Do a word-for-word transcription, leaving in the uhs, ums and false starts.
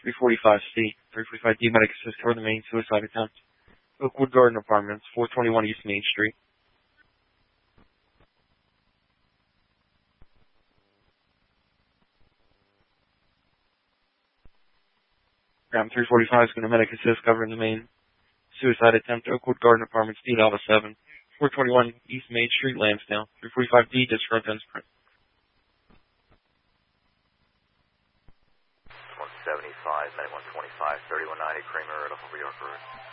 three forty-five C, three forty-five D, medic assist for the main suicide attempt. Oakwood Garden Apartments, four twenty-one East Main Street. Ram three forty-five is going to medic assist covering the main suicide attempt. Oakwood Garden Apartments, D Delta seven, four twenty-one East Main Street, Lansdale. three forty-five D, disrupt and sprint. one seventy-five, medic one twenty-five, thirty-one ninety, Kramer, at Upper York Road.